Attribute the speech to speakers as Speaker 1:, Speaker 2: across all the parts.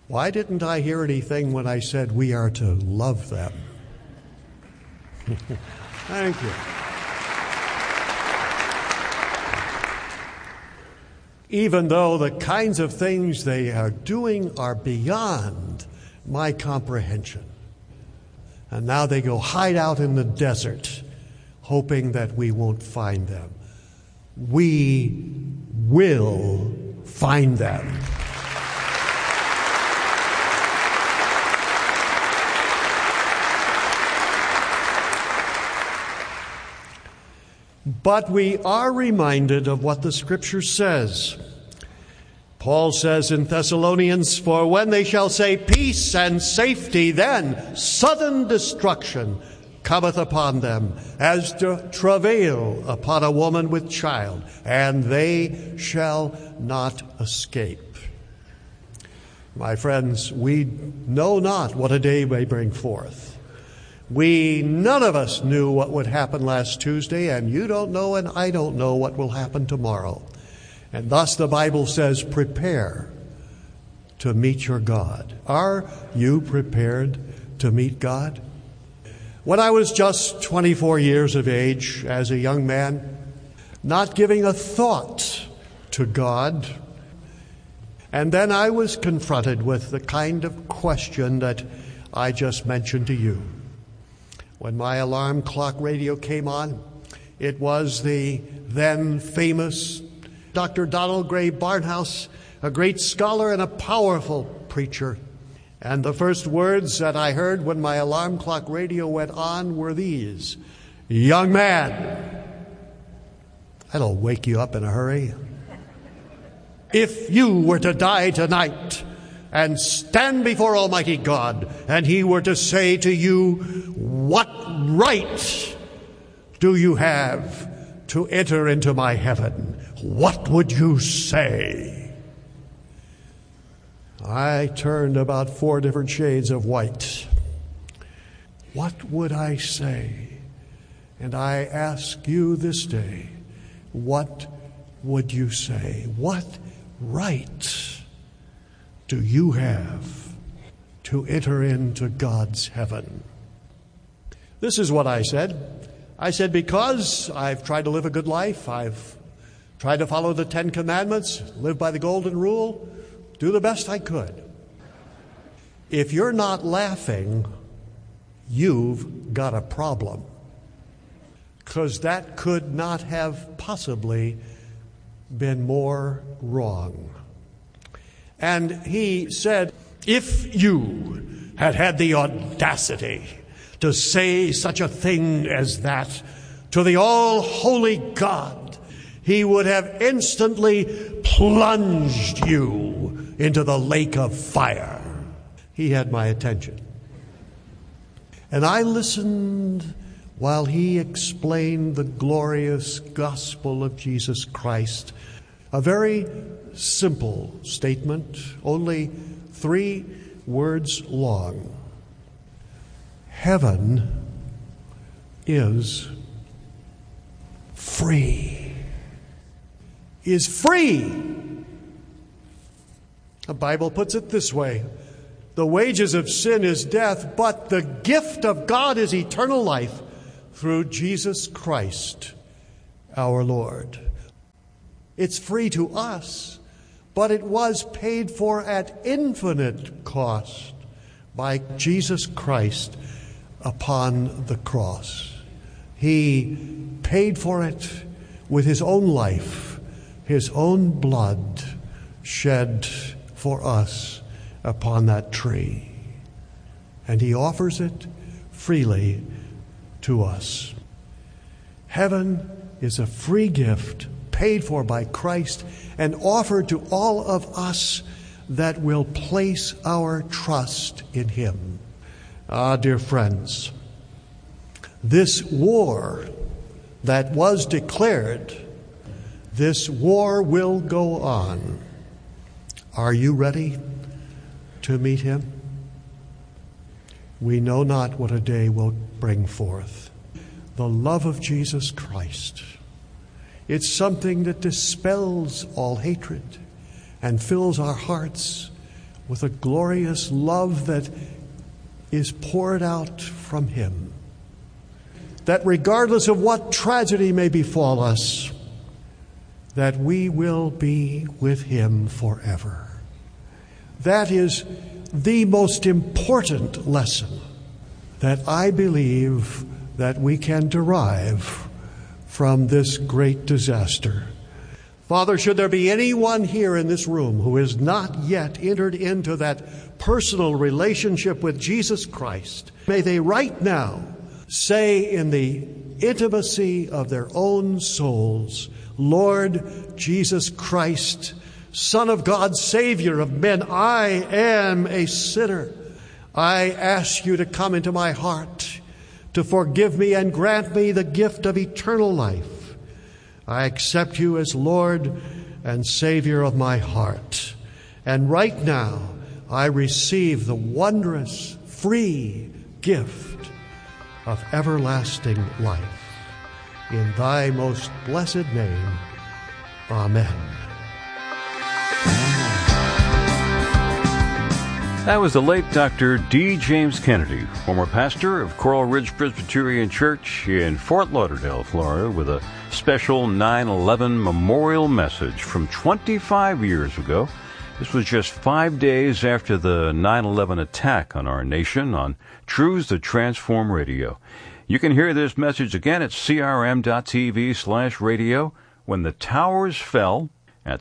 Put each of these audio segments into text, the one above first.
Speaker 1: Why didn't I hear anything when I said we are to love them? Thank you. Even though the kinds of things they are doing are beyond my comprehension. And now they go hide out in the desert, hoping that we won't find them. We will find them. But we are reminded of what the Scripture says. Paul says in Thessalonians, "For when they shall say peace and safety, then sudden destruction cometh upon them, as travail upon a woman with child, and they shall not escape." My friends, we know not what a day may bring forth. None of us knew what would happen last Tuesday, and you don't know and I don't know what will happen tomorrow. And thus the Bible says, prepare to meet your God. Are you prepared to meet God? When I was just 24 years of age, as a young man, not giving a thought to God, and then I was confronted with the kind of question that I just mentioned to you. When my alarm clock radio came on, it was the then famous Dr. Donald Gray Barnhouse, a great scholar and a powerful preacher. And the first words that I heard when my alarm clock radio went on were these: "Young man," that'll wake you up in a hurry, "if you were to die tonight and stand before Almighty God, and He were to say to you, 'What right do you have to enter into my heaven?' what would you say?" I turned about 4 different shades of white. What would I say? And I ask you this day, what would you say? What right do you have to enter into God's heaven? This is what I said. I said, because I've tried to live a good life, I've tried to follow the 10 Commandments, live by the Golden Rule, do the best I could. If you're not laughing, you've got a problem. Because that could not have possibly been more wrong. And he said, if you had had the audacity to say such a thing as that to the all-holy God, He would have instantly plunged you into the lake of fire. He had my attention. And I listened while he explained the glorious gospel of Jesus Christ. A very simple statement, only 3 words long. Heaven is free. Is free. The Bible puts it this way: the wages of sin is death, but the gift of God is eternal life through Jesus Christ our Lord. It's free to us, but it was paid for at infinite cost by Jesus Christ upon the cross. He paid for it with his own life, his own blood shed for us upon that tree. And he offers it freely to us. Heaven is a free gift paid for by Christ and offered to all of us that will place our trust in him. Ah, dear friends, this war that was declared, this war will go on. Are you ready to meet him? We know not what a day will bring forth. The love of Jesus Christ. It's something that dispels all hatred and fills our hearts with a glorious love that is poured out from him. That regardless of what tragedy may befall us, that we will be with him forever. That is the most important lesson that I believe that we can derive from this great disaster. Father, should there be anyone here in this room who has not yet entered into that personal relationship with Jesus Christ, may they right now say in the intimacy of their own souls, Lord Jesus Christ, Son of God, Savior of men, I am a sinner. I ask you to come into my heart, to forgive me and grant me the gift of eternal life. I accept you as Lord and Savior of my heart. And right now, I receive the wondrous, free gift of everlasting life. In thy most blessed name, amen.
Speaker 2: That was the late Dr. D. James Kennedy, former pastor of Coral Ridge Presbyterian Church in Fort Lauderdale, Florida, with a special 9/11 memorial message from 25 years ago. This was just 5 days after the 9/11 attack on our nation on Truths That Transform Radio. You can hear this message again at crm.tv/radio, When the Towers Fell, at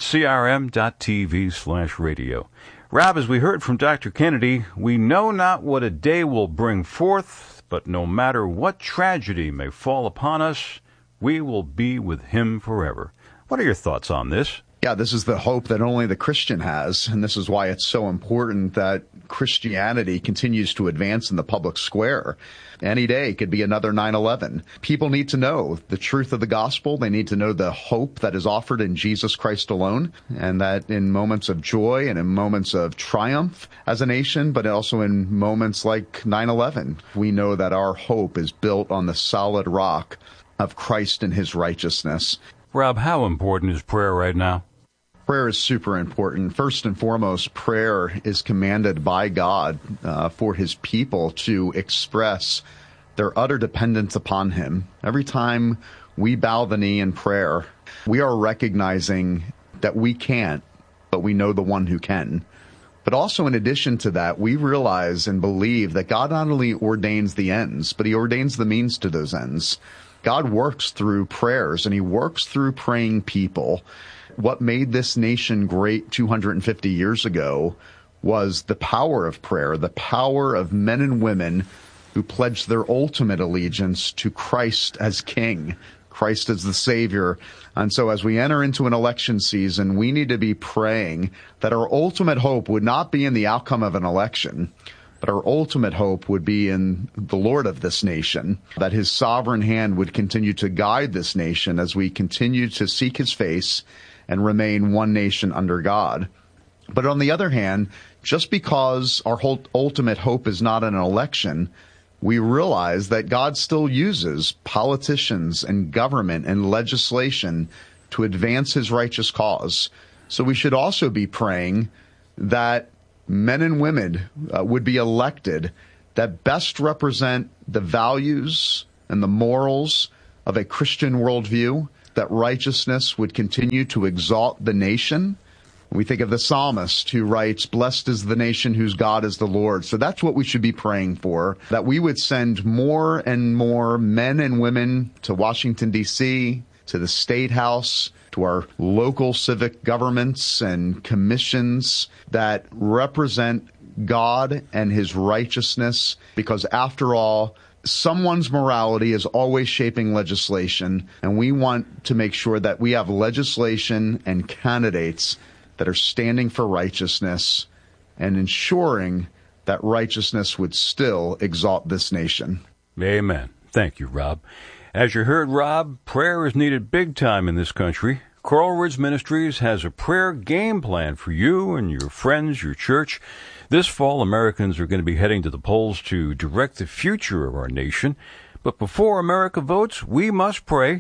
Speaker 2: crm.tv/radio. Rob, as we heard from Dr. Kennedy, we know not what a day will bring forth, but no matter what tragedy may fall upon us, we will be with him forever. What are your thoughts on this?
Speaker 3: Yeah, this is the hope that only the Christian has, and this is why it's so important that Christianity continues to advance in the public square. Any day could be another 9/11. People need to know the truth of the gospel. They need to know the hope that is offered in Jesus Christ alone, and that in moments of joy and in moments of triumph as a nation, but also in moments like 9/11, we know that our hope is built on the solid rock of Christ and his righteousness.
Speaker 2: Rob, how important is prayer right now?
Speaker 3: Prayer is super important. First and foremost, prayer is commanded by God for his people to express their utter dependence upon him. Every time we bow the knee in prayer, we are recognizing that we can't, but we know the one who can. But also in addition to that, we realize and believe that God not only ordains the ends, but he ordains the means to those ends. God works through prayers, and he works through praying people. What made this nation great 250 years ago was the power of prayer, the power of men and women who pledged their ultimate allegiance to Christ as King, Christ as the Savior. And so as we enter into an election season, we need to be praying that our ultimate hope would not be in the outcome of an election, but our ultimate hope would be in the Lord of this nation, that his sovereign hand would continue to guide this nation as we continue to seek his face and remain one nation under God. But on the other hand, just because our ultimate hope is not in an election, we realize that God still uses politicians and government and legislation to advance his righteous cause. So we should also be praying that men and women would be elected that best represent the values and the morals of a Christian worldview, that righteousness would continue to exalt the nation. We think of the psalmist who writes, "Blessed is the nation whose God is the Lord." So that's what we should be praying for, that we would send more and more men and women to Washington, D.C., to the State House, to our local civic governments and commissions that represent God and his righteousness, because after all, someone's morality is always shaping legislation, and we want to make sure that we have legislation and candidates that are standing for righteousness and ensuring that righteousness would still exalt this nation.
Speaker 2: Amen. Thank you, Rob. As you heard, Rob, prayer is needed big time in this country. Coral Ridge Ministries has a prayer game plan for you and your friends, your church. This fall, Americans are going to be heading to the polls to direct the future of our nation. But before America votes, we must pray.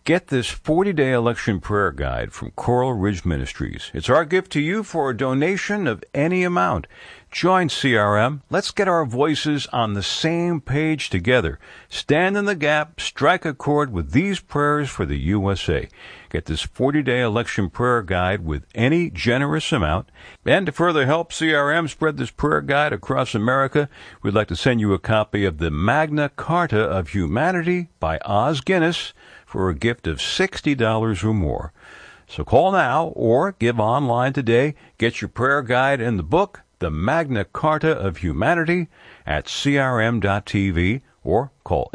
Speaker 2: Get this 40-day election prayer guide from Coral Ridge Ministries. It's our gift to you for a donation of any amount. Join CRM. Let's get our voices on the same page together. Stand in the gap, strike a chord with these prayers for the USA. Get this 40-day election prayer guide with any generous amount. And to further help CRM spread this prayer guide across America, we'd like to send you a copy of the Magna Carta of Humanity by Os Guinness for a gift of $60 or more. So call now or give online today. Get your prayer guide and the book, The Magna Carta of Humanity, at crm.tv or call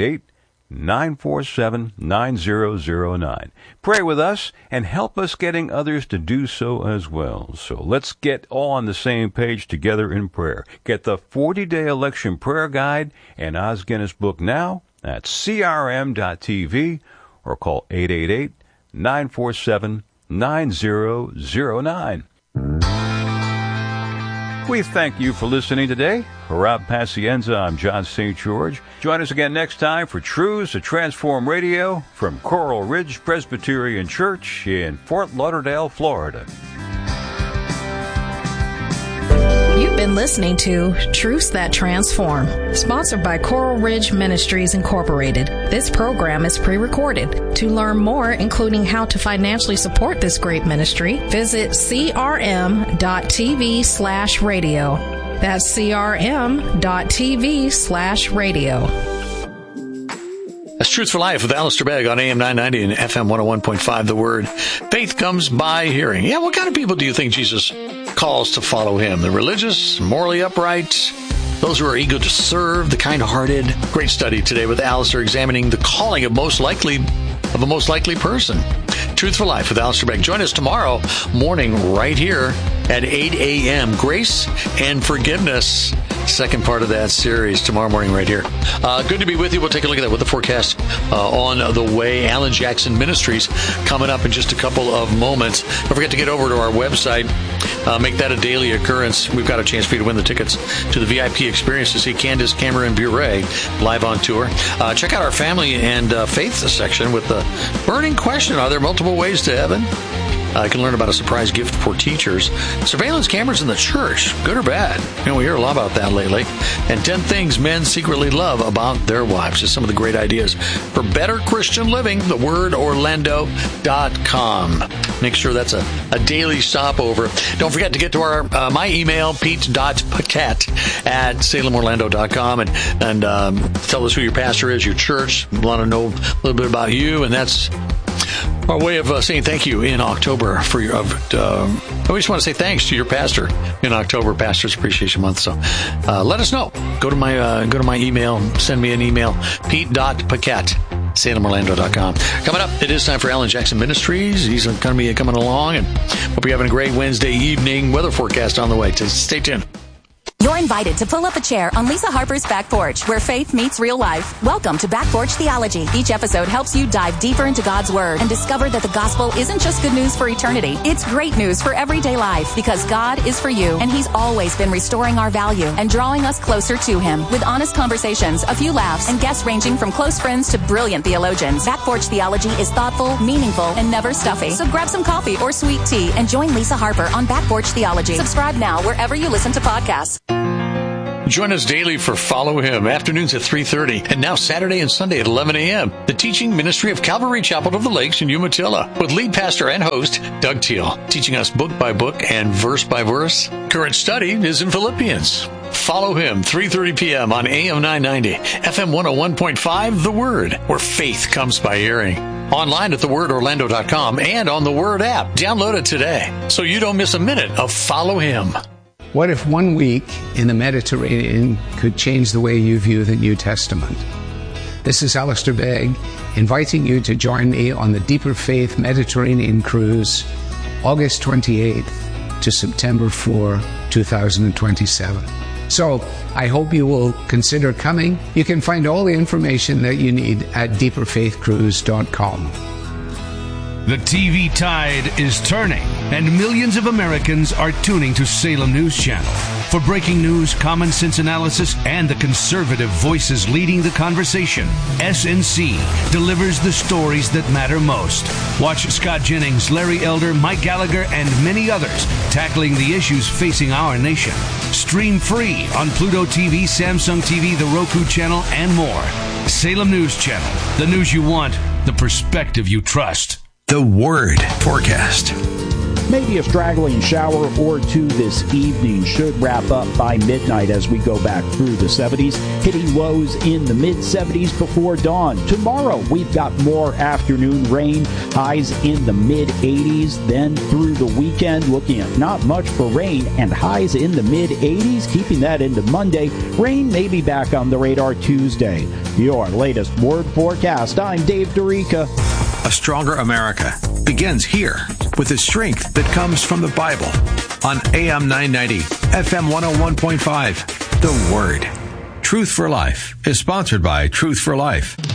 Speaker 2: 888-947-9009. Pray with us and help us getting others to do so as well. So let's get all on the same page together in prayer. Get the 40-day election prayer guide and Os Guinness book now at crm.tv or call 888-947-9009. We thank you for listening today. For Rob Pacienza, I'm John St. George. Join us again next time for Truths to Transform Radio from Coral Ridge Presbyterian Church in Fort Lauderdale, Florida.
Speaker 4: You've been listening to Truths That Transform, sponsored by Coral Ridge Ministries Incorporated. This program is pre-recorded. To learn more, including how to financially support this great ministry, visit crm.tv/radio. That's crm.tv/radio.
Speaker 5: That's Truth for Life with Alistair Begg on AM 990 and FM 101.5. The Word. Faith comes by hearing. Yeah, what kind of people do you think Jesus calls to follow him? The religious, morally upright, those who are eager to serve, the kind-hearted. Great study today with Alistair examining the calling of a most likely person. Truth for Life with Alistair Begg. Join us tomorrow morning right here at 8 a.m. Grace and Forgiveness. Second part of that series tomorrow morning right here. Good to be with you. We'll take a look at that with the forecast on the way. Alan Jackson Ministries coming up in just a couple of moments. Don't forget to get over to our website. Make that a daily occurrence. We've got a chance for you to win the tickets to the VIP experience to see Candace Cameron Bure live on tour. Check out our family and faith section with the burning question: are there multiple ways to heaven? You can learn about a surprise gift for teachers. Surveillance cameras in the church, good or bad? We hear a lot about that lately. And 10 things men secretly love about their wives. Just some of the great ideas for better Christian living. TheWordOrlando.com. Make sure that's a daily stopover. Don't forget to get to our my email, pete.paquette@salemorlando.com, and tell us who your pastor is, your church. We want to know a little bit about you, and that's our way of saying thank you in October for your. I just want to say thanks to your pastor in October, Pastors Appreciation Month. So let us know. Go to my email. Send me an email. Pete.paquette@salemorlando.com. Coming up, it is time for Alan Jackson Ministries. He's going to be coming along, and hope you're having a great Wednesday evening. Weather forecast on the way. Stay tuned.
Speaker 6: You're invited to pull up a chair on Lisa Harper's Back Porch, where faith meets real life. Welcome to Back Porch Theology. Each episode helps you dive deeper into God's Word and discover that the gospel isn't just good news for eternity. It's great news for everyday life, because God is for you, and He's always been restoring our value and drawing us closer to Him. With honest conversations, a few laughs, and guests ranging from close friends to brilliant theologians, Back Porch Theology is thoughtful, meaningful, and never stuffy. So grab some coffee or sweet tea and join Lisa Harper on Back Porch Theology. Subscribe now wherever you listen to podcasts.
Speaker 5: Join us daily for Follow Him, afternoons at 3:30, and now Saturday and Sunday at 11 a.m. The teaching ministry of Calvary Chapel of the Lakes in Umatilla, with lead pastor and host Doug Teal, teaching us book by book and verse by verse. Current study is in Philippians. Follow Him, 3:30 p.m. on AM 990, FM 101.5, The Word, where faith comes by hearing. Online at TheWordOrlando.com and on the Word app. Download it today so you don't miss a minute of Follow Him.
Speaker 7: What if 1 week in the Mediterranean could change the way you view the New Testament? This is Alistair Begg, inviting you to join me on the Deeper Faith Mediterranean Cruise, August 28th to September 4, 2027. So, I hope you will consider coming. You can find all the information that you need at deeperfaithcruise.com.
Speaker 8: The TV tide is turning, and millions of Americans are tuning to Salem News Channel. For breaking news, common sense analysis, and the conservative voices leading the conversation, SNC delivers the stories that matter most. Watch Scott Jennings, Larry Elder, Mike Gallagher, and many others tackling the issues facing our nation. Stream free on Pluto TV, Samsung TV, the Roku channel, and more. Salem News Channel. The news you want, the perspective you trust.
Speaker 9: The Word forecast.
Speaker 10: Maybe a straggling shower or two this evening, should wrap up by midnight as we go back through the 70s, hitting lows in the mid-70s before dawn. Tomorrow, we've got more afternoon rain, highs in the mid-80s. Then through the weekend, looking at not much for rain and highs in the mid-80s, keeping that into Monday. Rain may be back on the radar Tuesday. Your latest Word forecast. I'm Dave Dorica.
Speaker 9: A stronger America begins here with the strength that comes from the Bible. On AM 990, FM 101.5, The Word. Truth for Life is sponsored by Truth for Life.